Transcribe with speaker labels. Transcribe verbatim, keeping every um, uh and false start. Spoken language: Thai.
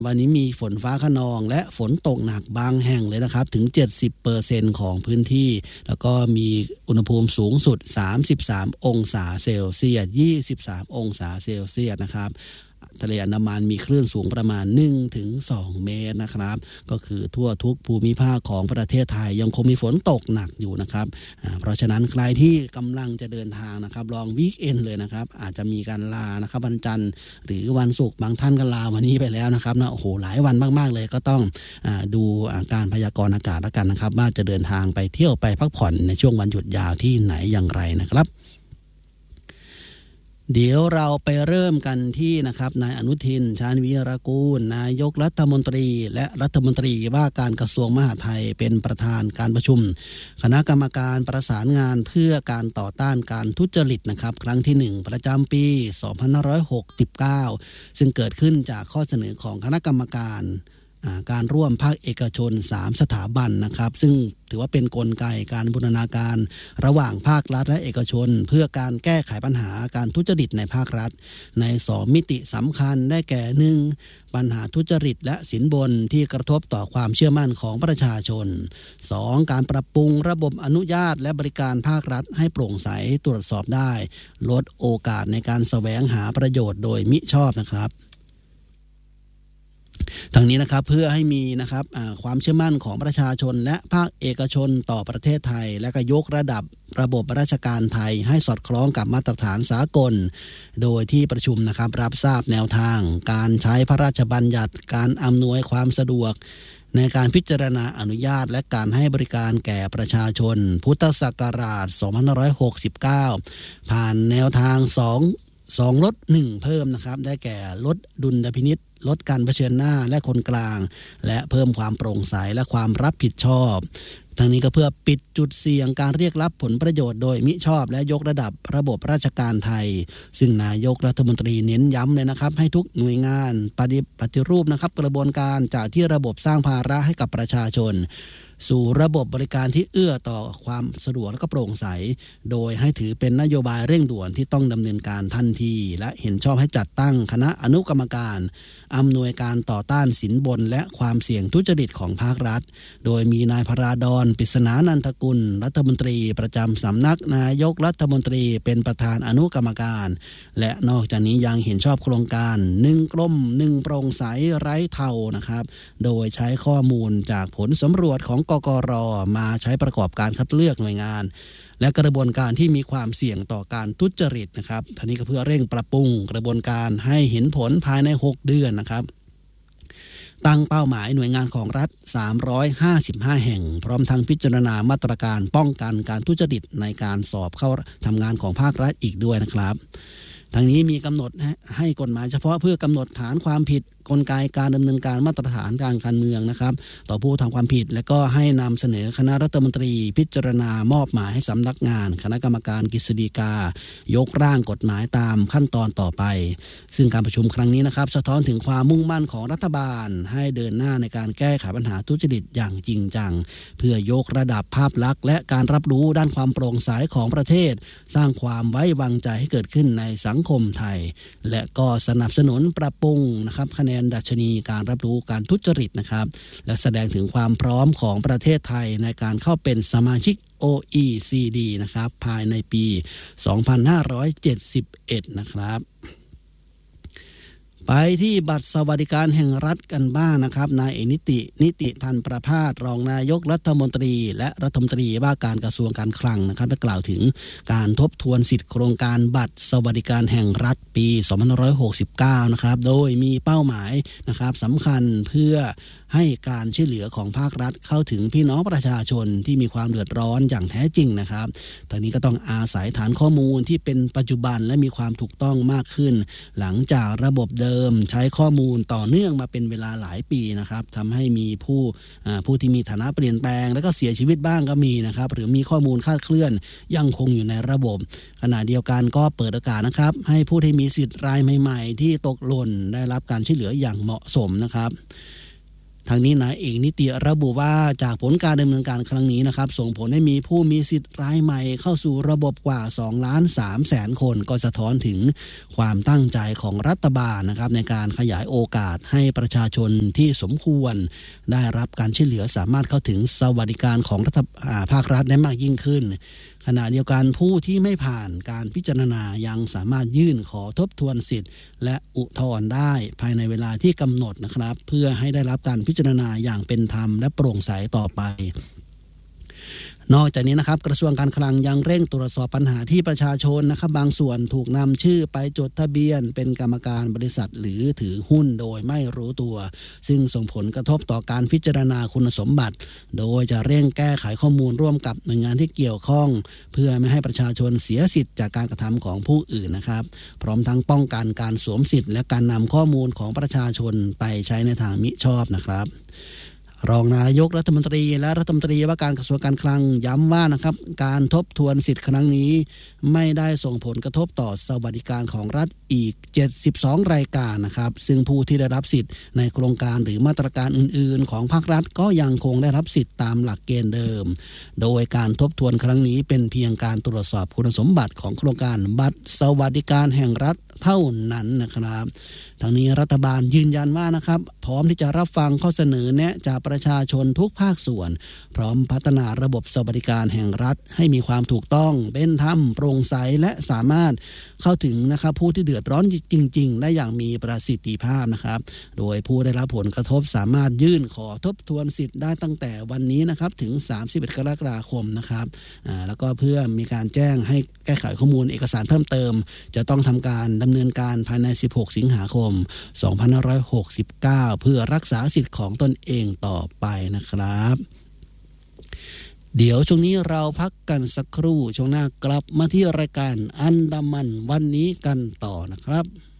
Speaker 1: วันนี้มีฝนฟ้าคะนองและฝนตกหนักบางแห่งเลยนะครับถึง เจ็ดสิบเปอร์เซ็นต์ ของพื้นที่แล้วก็มีอุณหภูมิสูงสุดสามสิบสามองศาเซลเซียสยี่สิบสามองศาเซลเซียสนะครับทะเลอันดามันมีคลื่นสูงประมาณ หนึ่งถึงสอง เมตรนะครับก็คือทั่วทุกภูมิภาคของประเทศไทยยังคงมีฝนตกหนักอยู่นะครับเพราะฉะนั้นใครที่กำลังจะเดินทางนะครับลองวีคเอนด์เลยนะครับอาจจะมีการลานะครับวันจันทร์หรือวันศุกร์บางท่านก็ลาวันนี้ไปแล้วนะครับนะโอ้โหหลายวันมากๆเลยก็ต้องอาดูการพยากรณ์อากาศแล้วกันนะครับว่าจะเดินทางไปเที่ยวไปพักผ่อนในช่วงวันหยุดยาวที่ไหนอย่างไรนะครับเดี๋ยวเราไปเริ่มกันที่นะครับนายอนุทินชาญวีรกูลนายกรัฐมนตรีและรัฐมนตรีว่าการกระทรวงมหาดไทยเป็นประธานการประชุมคณะกรรมการประสานงานเพื่อการต่อต้านการทุจริตนะครับครั้งที่หนึ่งประจำปีสองพันห้าร้อยหกสิบเก้าซึ่งเกิดขึ้นจากข้อเสนอของคณะกรรมการการร่วมภาคเอกชนสามสถาบันนะครับซึ่งถือว่าเป็นกลไกการบูรณาการระหว่างภาครัฐและเอกชนเพื่อการแก้ไขปัญหาการทุจริตในภาครัฐในสองมิติสำคัญได้แก่ หนึ่ง ปัญหาทุจริตและสินบนที่กระทบต่อความเชื่อมั่นของประชาชน สอง การปรับปรุงระบบอนุญาตและบริการภาครัฐให้โปร่งใสตรวจสอบได้ลดโอกาสในการแสวงหาประโยชน์โดยมิชอบนะครับทั้งนี้นะครับเพื่อให้มีนะครับความเชื่อมั่นของประชาชนและภาคเอกชนต่อประเทศไทยและก็ยกระดับระบบราชการไทยให้สอดคล้องกับมาตรฐานสากลโดยที่ประชุมนะครับรับทราบแนวทางการใช้พระราชบัญญัติการอำนวยความสะดวกในการพิจารณาอนุญาตและการให้บริการแก่ประชาชนพุทธศักราชสองพันห้าร้อยหกสิบเก้าผ่านแนวทางสอง สองลดหนึ่งเพิ่มนะครับได้แก่ลดดุลพินิจลดการเผชิญหน้าและคนกลางและเพิ่มความโปร่งใสและความรับผิดชอบทั้งนี้ก็เพื่อปิดจุดเสี่ยงการเรียกรับผลประโยชน์โดยมิชอบและยกระดับระบบราชการไทยซึ่งนายกรัฐมนตรีเน้นย้ำเลยนะครับให้ทุกหน่วยงานปฏิปฏิรูปนะครับกระบวนการจากที่ระบบสร้างภาระให้กับประชาชนสู่ระบบบริการที่เอื้อต่อความสะดวกและก็โปร่งใสโดยให้ถือเป็นนโยบายเร่งด่วนที่ต้องดำเนินการทันทีและเห็นชอบให้จัดตั้งคณะอนุกรรมการอำนวยการต่อต้านสินบนและความเสี่ยงทุจริตของภาครัฐโดยมีนายพราดอนปริศนานันทกุลรัฐมนตรีประจำสำนักนายกรัฐมนตรีเป็นประธานอนุกรรมการและนอกจากนี้ยังเห็นชอบโครงการหนึ่งกลมหนึ่งโปร่งใสไร้เทานะครับโดยใช้ข้อมูลจากผลสำรวจของกกร.มาใช้ประกอบการคัดเลือกหน่วยงานและกระบวนการที่มีความเสี่ยงต่อการทุจริตนะครับทั้งนี้ก็เพื่อเร่งปรับปรุงกระบวนการให้เห็นผลภายในหกเดือนนะครับตั้งเป้าหมายหน่วยงานของรัฐสามร้อยห้าสิบห้าแห่งพร้อมทั้งพิจารณามาตรการป้องกันการทุจริตในการสอบเข้าทำงานของภาครัฐอีกด้วยนะครับทั้งนี้มีกำหนดให้กฎหมายเฉพาะเพื่อกำหนดฐานความผิดกลไกการดำเนินการมาตรฐานการการเมืองนะครับต่อผู้ทำความผิดและก็ให้นำเสนอคณะรัฐมนตรีพิจารณามอบหมายให้สำนักงานคณะกรรมการกฤษฎีกายกร่างกฎหมายตามขั้นตอนต่อไปซึ่งการประชุมครั้งนี้นะครับสะท้อนถึงความมุ่งมั่นของรัฐบาลให้เดินหน้าในการแก้ไขปัญหาทุจริตอย่างจริงจังเพื่อยกระดับภาพลักษณ์และการรับรู้ด้านความโปร่งใสของประเทศสร้างความไว้วางใจให้เกิดขึ้นในสังคมไทยและก็สนับสนุนปรับปรุงนะครับคะแนนดัชนีการรับรู้การทุจริตนะครับและแสดงถึงความพร้อมของประเทศไทยในการเข้าเป็นสมาชิก โอ อี ซี ดี นะครับภายในปีสองพันห้าร้อยเจ็ดสิบเอ็ดนะครับไปที่บัตรสวัสดิการแห่งรัฐกันบ้างนะครับนายเอกนิตินิติธันประภาสรองนายกรัฐมนตรีและรัฐมนตรีว่าการกระทรวงการคลังนะครับได้กล่าวถึงการทบทวนสิทธิโครงการบัตรสวัสดิการแห่งรัฐปีสองพันห้าร้อยหกสิบเก้านะครับโดยมีเป้าหมายนะครับสำคัญเพื่อให้การช่วยเหลือของภาครัฐเข้าถึงพี่น้องประชาชนที่มีความเดือดร้อนอย่างแท้จริงนะครับตอนนี้ก็ต้องอาศัยฐานข้อมูลที่เป็นปัจจุบันและมีความถูกต้องมากขึ้นหลังจากระบบเดิมใช้ข้อมูลต่อเนื่องมาเป็นเวลาหลายปีนะครับทำให้มีผู้ผู้ที่มีฐานะเปลี่ยนแปลงแล้วก็เสียชีวิตบ้างก็มีนะครับหรือมีข้อมูลคลาดเคลื่อนยังคงอยู่ในระบบขณะเดียวกันก็เปิดโอกาสนะครับให้ผู้ที่มีสิทธิ์รายใหม่ๆที่ตกหล่นได้รับการช่วยเหลืออย่างเหมาะสมนะครับทางนี้นายเอกนิติระบุว่าจากผลการดำเนินการครั้งนี้นะครับส่งผลให้มีผู้มีสิทธิ์รายใหม่เข้าสู่ระบบกว่าสองล้านสามแสนคนก็สะท้อนถึงความตั้งใจของรัฐบาลนะครับในการขยายโอกาสให้ประชาชนที่สมควรได้รับการช่วยเหลือสามารถเข้าถึงสวัสดิการของรัฐภาครัฐได้มากยิ่งขึ้นขณะเดียวกันผู้ที่ไม่ผ่านการพิจารณายังสามารถยื่นขอทบทวนสิทธิ์และอุทธรณ์ได้ภายในเวลาที่กำหนดนะครับเพื่อให้ได้รับการพิจารณาอย่างเป็นธรรมและโปร่งใสต่อไปนอกจากนี้นะครับกระทรวงการคลังยังเร่งตรวจสอบปัญหาที่ประชาชนนะครับบางส่วนถูกนำชื่อไปจดทะเบียนเป็นกรรมการบริษัทหรือถือหุ้นโดยไม่รู้ตัวซึ่งส่งผลกระทบต่อการพิจารณาคุณสมบัติโดยจะเร่งแก้ไขข้อมูลร่วมกับหน่วยงานที่เกี่ยวข้องเพื่อไม่ให้ประชาชนเสียสิทธิ์จากการกระทำของผู้อื่นนะครับพร้อมทั้งป้องกันการสวมสิทธิ์และการนำข้อมูลของประชาชนไปใช้ในทางมิชอบนะครับรองนายกรัฐมนตรีและรัฐมนตรีว่าการกระทรวงการคลังย้ำว่านะครับการทบทวนสิทธิ์ครั้งนี้ไม่ได้ส่งผลกระทบต่อสวัสดิการของรัฐอีกเจ็ดสิบสองรายการนะครับซึ่งผู้ที่ได้รับสิทธิ์ในโครงการหรือมาตรการอื่นๆของภาครัฐก็ยังคงได้รับสิทธิ์ตามหลักเกณฑ์เดิมโดยการทบทวนครั้งนี้เป็นเพียงการตรวจสอบคุณสมบัติของโครงการบัตรสวัสดิการแห่งรัฐเท่านั้นนะครับทางนี้รัฐบาลยืนยันว่านะครับพร้อมที่จะรับฟังข้อเสนอแนะจากประชาชนทุกภาคส่วนพร้อมพัฒนาระบบสวัสดิการแห่งรัฐให้มีความถูกต้องเป็นธรรมโปร่งใสและสามารถเข้าถึงนะครับผู้ที่เดือดร้อนจริงๆและอย่างมีประสิทธิภาพนะครับโดยผู้ได้รับผลกระทบสามารถยื่นขอทบทวนสิทธิ์ได้ตั้งแต่วันนี้นะครับถึงสามสิบเอ็ดกรกฎาคมนะครับอ่าแล้วก็เพื่อมีการแจ้งให้แก้ไขข้อมูลเอกสารเพิ่มเติมจะต้องทำการดำเนินการภายในสิบหกสิงหาคมสองพันห้าร้อยหกสิบเก้าเพื่อรักษาสิทธิ์ของตนเองต่อไปนะครับเดี๋ยวช่วงนี้เราพักกันสักครู่ช่วงหน้ากลับมาที่รายการอันดามันวันนี้กันต่อนะครับ